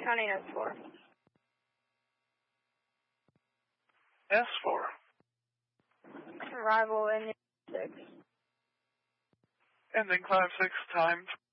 County S4. S4. Arrival in 6. Ending climb 6 time